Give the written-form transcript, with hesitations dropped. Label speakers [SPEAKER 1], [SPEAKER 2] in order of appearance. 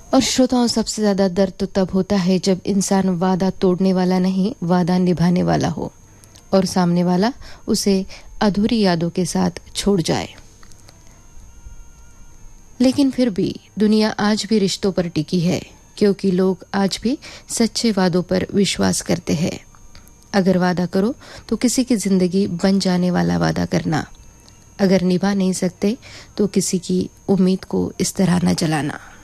[SPEAKER 1] और श्रोताओं, सबसे ज्यादा दर्द तो तब होता है जब इंसान वादा तोड़ने वाला नहीं, वादा निभाने वाला हो और सामने वाला उसे अधूरी यादों के साथ छोड़ जाए। लेकिन फिर भी दुनिया आज भी रिश्तों पर टिकी है, क्योंकि लोग आज भी सच्चे वादों पर विश्वास करते हैं। अगर वादा करो तो किसी की जिंदगी बन जाने वाला वादा करना। अगर निभा नहीं सकते तो किसी की उम्मीद को इस तरह न जलाना।